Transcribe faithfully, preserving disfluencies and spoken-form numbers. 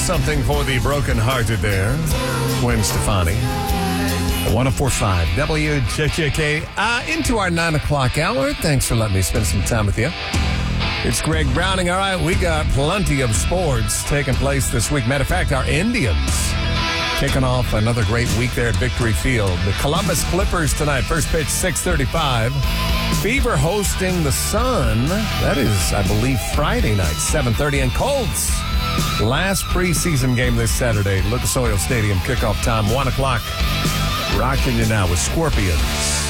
something for the brokenhearted there. Gwen Stefani. one oh four point five W J J K. Uh, into our nine o'clock hour. Thanks for letting me spend some time with you. It's Greg Browning. All right, we got plenty of sports taking place this week. Matter of fact, our Indians kicking off another great week there at Victory Field. The Columbus Clippers tonight. First pitch, six thirty-five. Fever hosting the Sun. That is, I believe, Friday night, seven thirty. And Colts, last preseason game this Saturday. Lucas Oil Stadium, kickoff time, one o'clock. Rocking you now with Scorpions.